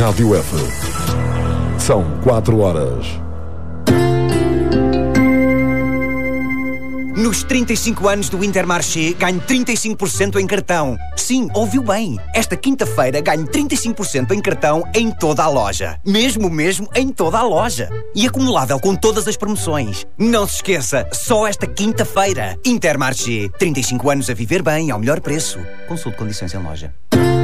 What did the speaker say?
Rádio F. São 4 horas. Nos 35 anos do Intermarché, ganho 35% em cartão. Sim, ouviu bem. Esta quinta-feira ganho 35% em cartão em toda a loja. Mesmo em toda a loja. E acumulável com todas as promoções. Não se esqueça, só esta quinta-feira. Intermarché, 35 anos a viver bem ao melhor preço. Consulte condições em loja.